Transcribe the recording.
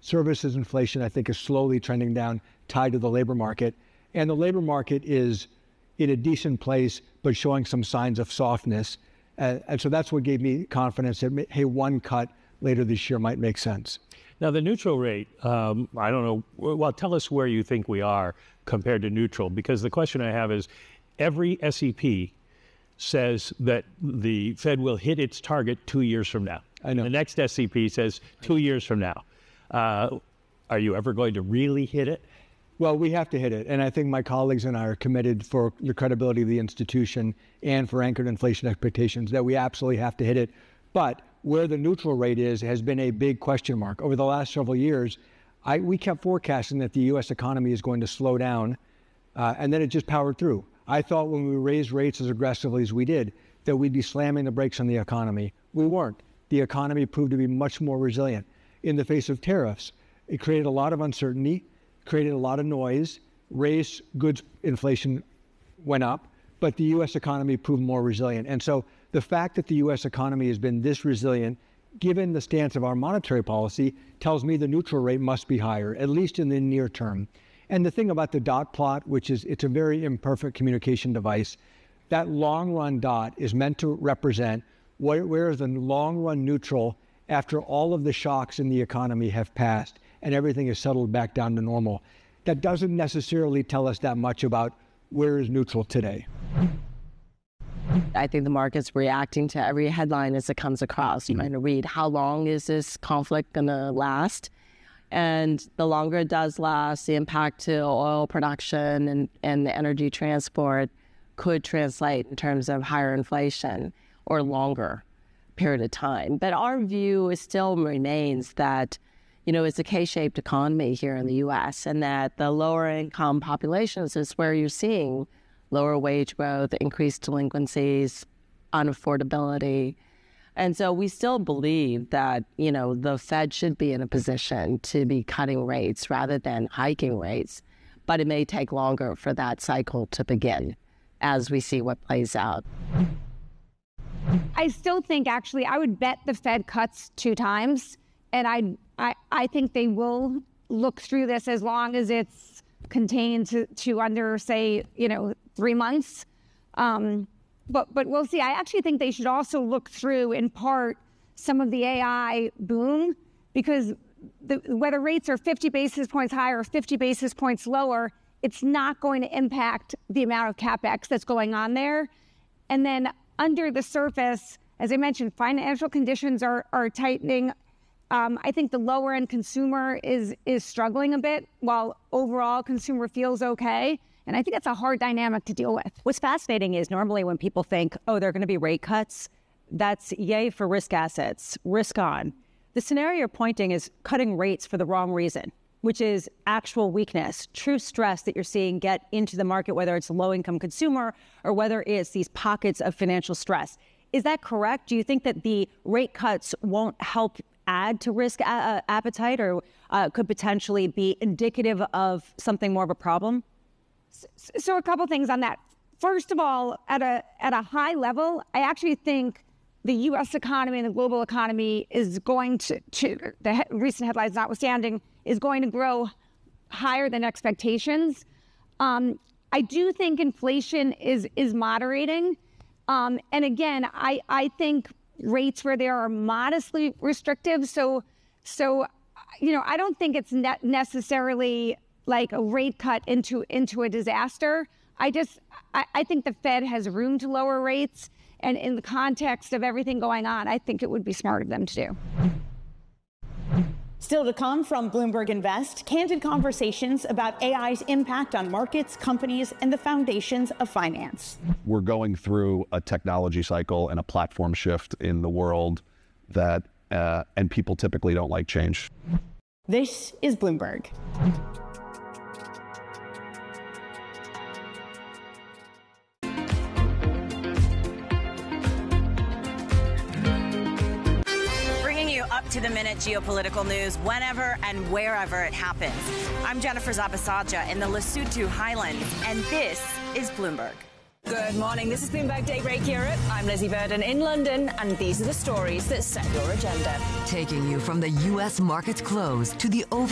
Services inflation, I think, is slowly trending down, tied to the labor market. And the labor market is in a decent place, but showing some signs of softness. And so that's what gave me confidence that, hey, one cut later this year might make sense. Now, the neutral rate, I don't know. Well, tell us where you think we are compared to neutral, because the question I have is every SEP says that the Fed will hit its target 2 years from now. I know. The next SEP says 2 years from now. Are you ever going to really hit it? Well, we have to hit it. And I think my colleagues and I are committed for the credibility of the institution and for anchored inflation expectations that we absolutely have to hit it. But where the neutral rate is has been a big question mark. Over the last several years, we kept forecasting that the U.S. economy is going to slow down, and then it just powered through. I thought when we raised rates as aggressively as we did, that we'd be slamming the brakes on the economy. We weren't. The economy proved to be much more resilient. In the face of tariffs, it created a lot of uncertainty, created a lot of noise, raised goods inflation went up, but the U.S. economy proved more resilient. And so the fact that the U.S. economy has been this resilient, given the stance of our monetary policy, tells me the neutral rate must be higher, at least in the near term. And the thing about the dot plot, which is it's a very imperfect communication device, that long run dot is meant to represent where is the long run neutral after all of the shocks in the economy have passed and everything is settled back down to normal. That doesn't necessarily tell us that much about where is neutral today. I think the market's reacting to every headline as it comes across. You're going to read, how long is this conflict going to last? And the longer it does last, the impact to oil production and energy transport could translate in terms of higher inflation or longer period of time. But our view still remains that, it's a K-shaped economy here in the U.S. and that the lower income populations is where you're seeing lower wage growth, increased delinquencies, unaffordability. And so we still believe that, the Fed should be in a position to be cutting rates rather than hiking rates. But it may take longer for that cycle to begin as we see what plays out. I still think, actually, I would bet the Fed cuts 2 times. And I think they will look through this as long as it's contained to under, say, 3 months. But we'll see. I actually think they should also look through, in part, some of the AI boom, because whether rates are 50 basis points higher or 50 basis points lower, it's not going to impact the amount of CapEx that's going on there. And then under the surface, as I mentioned, financial conditions are tightening. I think the lower end consumer is struggling a bit, while overall consumer feels okay. And I think that's a hard dynamic to deal with. What's fascinating is normally when people think, oh, there are going to be rate cuts, that's yay for risk assets, risk on. The scenario you're pointing is cutting rates for the wrong reason, which is actual weakness, true stress that you're seeing get into the market, whether it's a low-income consumer or whether it's these pockets of financial stress. Is that correct? Do you think that the rate cuts won't help add to risk appetite or could potentially be indicative of something more of a problem? So a couple things on that. First of all, at a high level, I actually think the U.S. economy and the global economy is going to the recent headlines notwithstanding, is going to grow higher than expectations. I do think inflation is moderating. And again, I think rates where they are modestly restrictive. So I don't think it's necessarily like a rate cut into a disaster. I think the Fed has room to lower rates. And in the context of everything going on, I think it would be smart of them to do. Still to come from Bloomberg Invest, candid conversations about AI's impact on markets, companies, and the foundations of finance. We're going through a technology cycle and a platform shift in the world that, and people typically don't like change. This is Bloomberg. To-the-minute geopolitical news whenever and wherever it happens. I'm Jennifer Zabasaja in the Lesotho Highlands, and this is Bloomberg. Good morning. This is Bloomberg Daybreak Europe. I'm Lizzie Burden in London, and these are the stories that set your agenda. Taking you from the U.S. markets close to the over